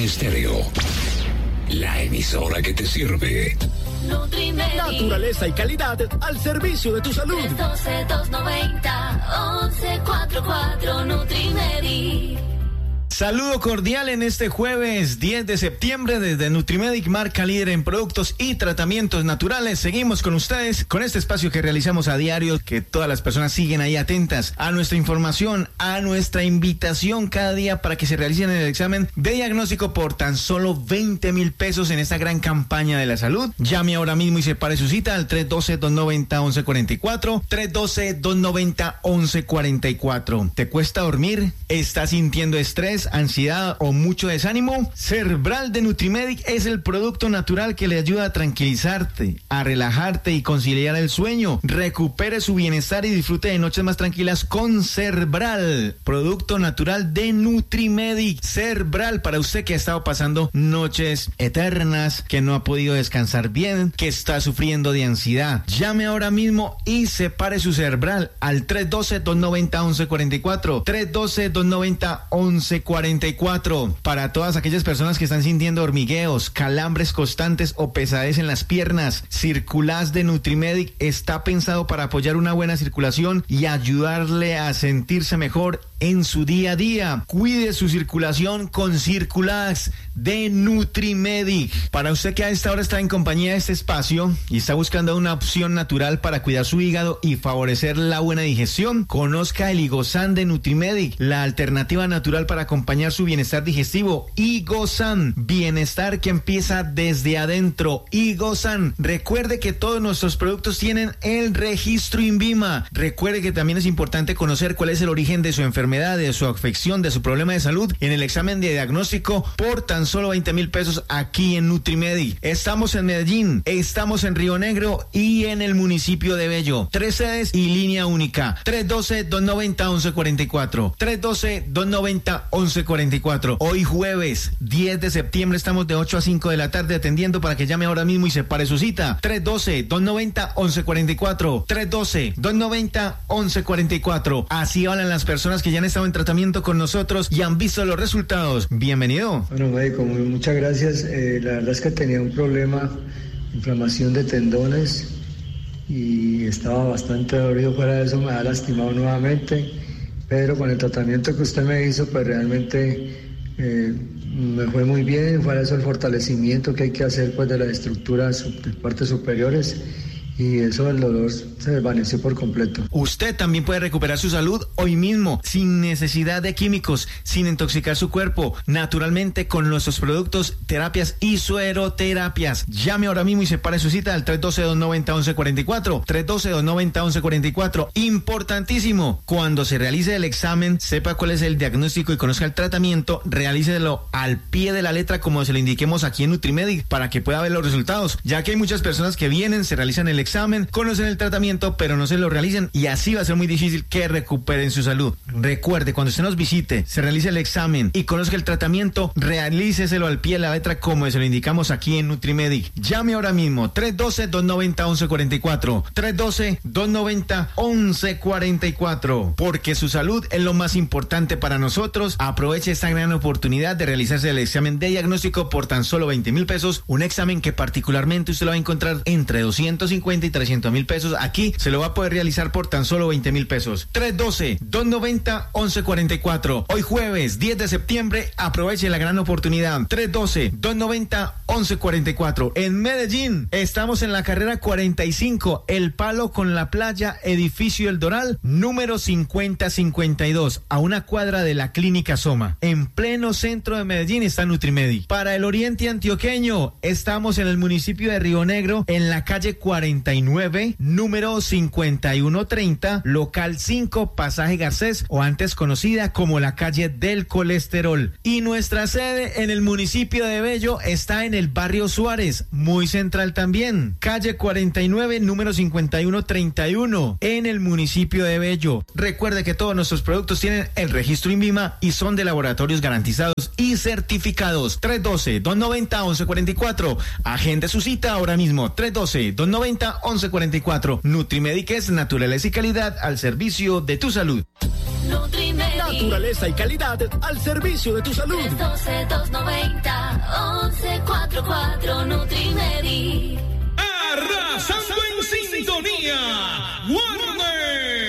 Estéreo, la emisora que te sirve. Nutrimedi. Naturaleza y calidad al servicio de tu salud. 312-290-1144 Nutrimedi. Saludo cordial en este jueves 10 de septiembre desde Nutrimedic, marca líder en productos y tratamientos naturales. Seguimos con ustedes con este espacio que realizamos a diario, que todas las personas siguen ahí atentas a nuestra información, a nuestra invitación cada día para que se realicen el examen de diagnóstico por tan solo 20,000 pesos en esta gran campaña de la salud. Llame ahora mismo y separe su cita al 312-290-1144, 312-290-1144. ¿Te cuesta dormir? ¿Estás sintiendo estrés, ansiedad o mucho desánimo? Cerbral de Nutrimedic es el producto natural que le ayuda a tranquilizarte, a relajarte y conciliar el sueño. Recupere su bienestar y disfrute de noches más tranquilas con Cerbral, producto natural de Nutrimedic. Cerbral para usted que ha estado pasando noches eternas, que no ha podido descansar bien, que está sufriendo de ansiedad. Llame ahora mismo y separe su Cerbral al 312-290-1144, 312-290-1144. Para todas aquellas personas que están sintiendo hormigueos, calambres constantes o pesadez en las piernas, Circulaz de Nutrimedic está pensado para apoyar una buena circulación y ayudarle a sentirse mejor en su día a día. Cuide su circulación con Circulaz de Nutrimedic. Para usted que a esta hora está en compañía de este espacio y está buscando una opción natural para cuidar su hígado y favorecer la buena digestión, conozca el Higosan de Nutrimedic, la alternativa natural para acompañar su bienestar digestivo. Higosan, bienestar que empieza desde adentro. Higosan, recuerde que todos nuestros productos tienen el registro INVIMA. Recuerde que también es importante conocer cuál es el origen de su enfermedad, de su afección, de su problema de salud en el examen de diagnóstico por tan solo 20,000 pesos aquí en Nutrimedi. Estamos en Medellín, estamos en Río Negro y en el municipio de Bello. 3 sedes y línea única. 312-290-1144. 312-290-1144. Hoy jueves 10 de septiembre estamos de 8 a 5 de la tarde atendiendo para que llame ahora mismo y separe su cita. 312-290-1144. 312-290-1144. Así hablan las personas que ya han estado en tratamiento con nosotros y han visto los resultados. Bienvenido. Bueno, médico, muchas gracias. La verdad es que tenía un problema, inflamación de tendones, y estaba bastante dolorido. Fuera de eso me ha lastimado nuevamente, pero con el tratamiento que usted me hizo, pues realmente me fue muy bien. Fuera de eso, el fortalecimiento que hay que hacer pues de las estructuras de partes superiores, y eso, el dolor se desvaneció por completo. Usted también puede recuperar su salud hoy mismo, sin necesidad de químicos, sin intoxicar su cuerpo, naturalmente con nuestros productos, terapias y sueroterapias. Llame ahora mismo y separe su cita al 312-290-1144, 312-290-1144. Importantísimo, cuando se realice el examen, sepa cuál es el diagnóstico y conozca el tratamiento, realícelo al pie de la letra como se lo indiquemos aquí en Nutrimedic para que pueda ver los resultados, ya que hay muchas personas que vienen, se realizan el examen, conocen el tratamiento, pero no se lo realicen, y así va a ser muy difícil que recuperen su salud. Recuerde, cuando usted nos visite, se realice el examen y conozca el tratamiento, realíceselo al pie de la letra como se lo indicamos aquí en Nutrimedic. Llame ahora mismo, 312-290-1144, 312-290-1144, porque su salud es lo más importante para nosotros. Aproveche esta gran oportunidad de realizarse el examen de diagnóstico por tan solo 20,000 pesos, un examen que particularmente usted lo va a encontrar entre 250 y 300,000 pesos. Aquí se lo va a poder realizar por tan solo 20,000 pesos. 312-290-1144. Hoy jueves 10 de septiembre, aproveche la gran oportunidad. 312-290-1144. En Medellín, estamos en la carrera 45, El Palo con la Playa, edificio El Doral, número 5052, a una cuadra de la Clínica Soma. En pleno centro de Medellín está Nutrimedi. Para el oriente antioqueño, estamos en el municipio de Río Negro, en la calle 49, número 5130, local 5, pasaje Garcés, o antes conocida como la calle del colesterol. Y nuestra sede en el municipio de Bello está en el barrio Suárez, muy central también, calle 49, número 5131, en el municipio de Bello. Recuerde que todos nuestros productos tienen el registro INVIMA y son de laboratorios garantizados y certificados. 312-290-1144. Agende su cita ahora mismo. 312-290-1144. Nutrimedic es naturaleza y calidad al servicio de tu salud. Nutrimedic. Naturaleza y calidad al servicio de tu salud. 312-290-1144 Nutrimedi.